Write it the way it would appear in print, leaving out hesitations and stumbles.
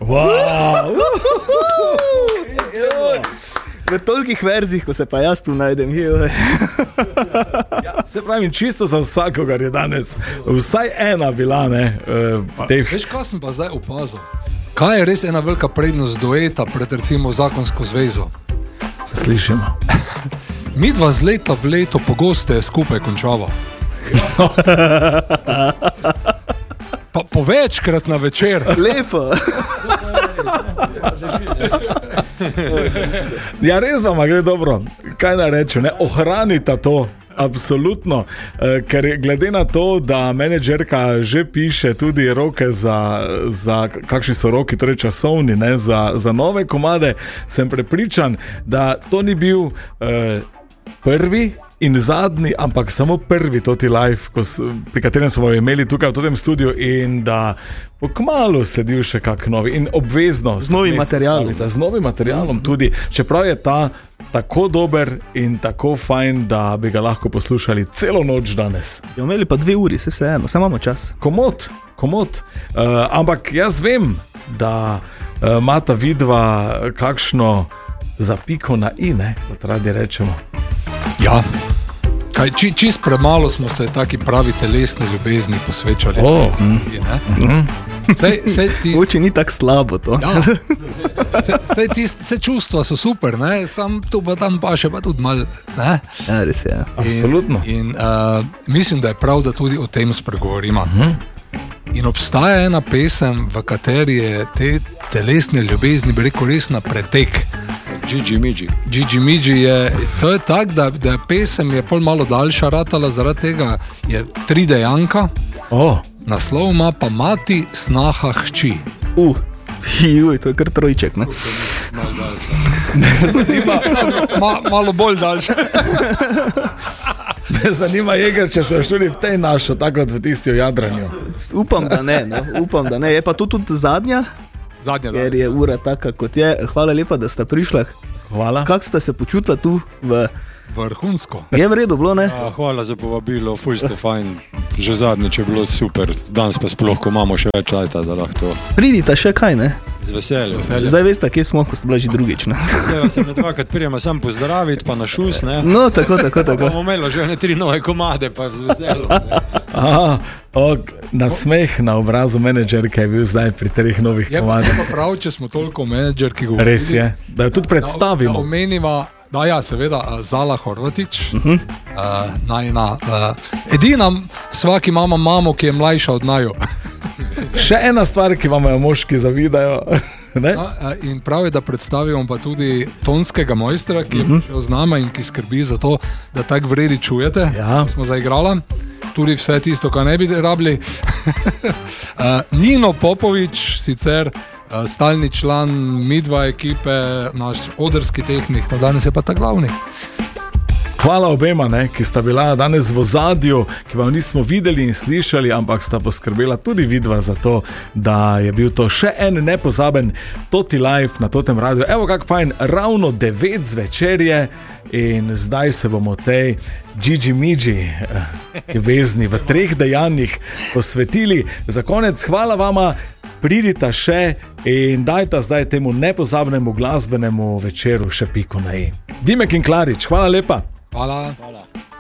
Wow. V tolikih verzih, ko se pa jaz tu najdem. Ja, se pravi, čisto za vsakogar je danes vsaj ena bila, ne? Veš, kaj sem pa zdaj opazil? Kaj je res ena velika prednost dueta pred recimo zakonsko zvezo? Slišimo. Midva z leta v leto pogosteje skupaj končava. Pa po večkrat na večer. Lepo. Ja, res vam gre dobro. Kaj naj rečem, ne? Ohranita to. Absolutno, ker glede na to, da menedžerka že piše tudi roke za kakšni so roki, torej časovni, ne, za nove komade, sem prepričan, da to ni bil prvi in zadnji, ampak samo prvi Toti Live, pri katerem smo imeli tukaj v tem studiu, in da bo kmalu sledil še kak novi in obvezno z novim materialom. Z novim materialom tudi, čeprav je ta tako dober in tako fajn, da bi ga lahko poslušali celo noč danes. Jo imeli pa 2 uri, se eno, samo imamo čas. Komot. Ampak jaz vem, da imata vidva kakšno zapiko na i, ne, kot radi rečemo. Ja. Čist premalo smo se taki pravi telesni ljubezni posvečali. Oči ni tako slabo to. Ja. Vse čustva so super, ne? Sam tu pa tam pa še pa tudi malo. Ja, res je. Absolutno. In mislim, da je prav, da tudi o tem spregovorimo. In obstaja ena pesem, v kateri je te telesne ljubezni, bi rekel, res na pretek. Gigi Migi je, to je tak, da pesem je pol malo daljša ratala, zaradi tega je 3 dejanka, naslov ima pa Mati, snaha, hči. To je kar trojček, ne? Malo bolj daljša. Me zanima, Jeger, če so štuli v tej našo, tako kot v tisti o jadranju. Upam, da ne. Je pa to tudi zadnja? Ker je ura taka, kot je. Hvala lepa, da ste prišla. Hvala. Kako ste se počutili tu v... Vrhunsko. Je v redu bilo, ne? Hvala za povabilo, ful ste fajn. Že zadnjič je bilo super, danes pa sploh, ko imamo še več čajta, da lahko to... Pridite še kaj, ne? Z veseljem. Zdaj veste, kje smo, ko ste bila že drugič, ne? Deva se me dvakrat prijema sam pozdraviti, pa na šus, ne? No, tako. Pa bomo imeli že 3 nove komade, pa z veseljem. Nasmeh na obrazu menedžerke je bil zdaj pri 3 novih komadih. Je pa prav, če smo toliko menedžerki govorili. Res je, da jo tudi predstavimo. Da omeniva, da ja, seveda, Zala Horvatič, najna, edina sva, ki imamo mamo, ki je mlajša od naju. Še ena stvar, ki vam jo moški zavidajo. In prav je, da predstavimo pa tudi tonskega mojstra, ki je prišel z nama in ki skrbi za to, da tak vredi čujete, smo zaigrala. Tudi vse tisto, kar ne bi rabili. Nino Popovič, sicer stalni član midva ekipe, naš odrski tehnik, no danes je pa ta glavni. Hvala obema, ne, ki sta bila danes v ozadju, ki vam nismo videli in slišali, ampak sta poskrbela tudi vidva za to, da je bil to še en nepozaben Toti Live na Totem radiju. Evo kak fajn, ravno 9 zvečer je in zdaj se bomo tej Gigi Migi ljubezni v 3 dejanjih posvetili. Za konec, hvala vama, pridita še in dajta zdaj temu nepozabnemu glasbenemu večeru še piko na i. Dimek in Klarič, hvala lepa. Hvala.